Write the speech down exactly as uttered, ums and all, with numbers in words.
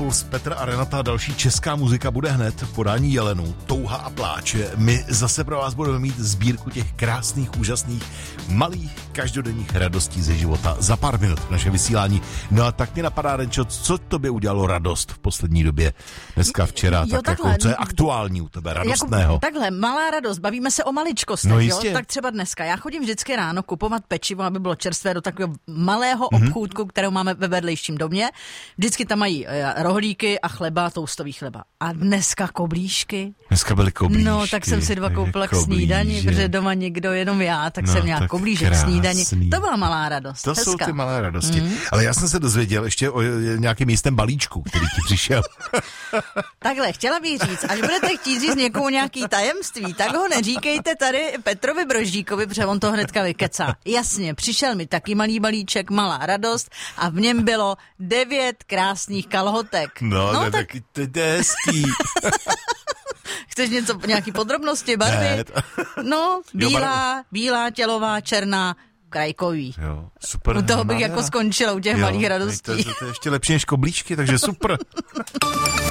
Puls, Petr a Renata, další česká muzika bude hned v podání Jelenů, Touha a pláč. My zase pro vás budeme mít sbírku těch krásných, úžasných, malých, každodenních radostí ze života za pár minut v našem vysílání. No a tak mě napadá, Renčo, co tobě udělalo radost v poslední době? Dneska, včera, jo, tak takhle, jako, co je aktuální u tebe radostného? Jako, takhle, malá radost, bavíme se o maličkostech, no, jo? Tak třeba dneska. Já chodím vždycky ráno kupovat pečivo, aby bylo čerstvé, do takového malého mm-hmm. obchůdku, kterého máme ve vedlejším domě. Vždycky tam mají rohlíky a chleba, toustový chleba. A dneska koblížky. Dneska byly koblížky. No, tak jsem si dva koupila k snídani, protože doma nikdo, jenom já, tak no, jsem měla koblížek k snídani. To byla malá radost. To hezka. Jsou ty malé radosti. Mm. Ale já jsem se dozvěděl ještě o nějakém jistém balíčku, který ti přišel. Takhle, chtěla bych říct, až budete chtít říct někomu nějaký tajemství, tak ho neříkejte tady Petrovi Broždíkovi, protože on to hnedka vykecá. Jasně, přišel mi taky malý balíček, malá radost a v něm bylo devět krásných kalhotek. No, no tak to je hezký. Chceš něco, nějaký podrobnosti, barvy? Ne. No, bílá, bílá, tělová, černá, krajkový. Jo, super. U toho bych jako skončila, u těch jo, malých radostí. To, to, to je ještě lepší než koblíčky, takže super.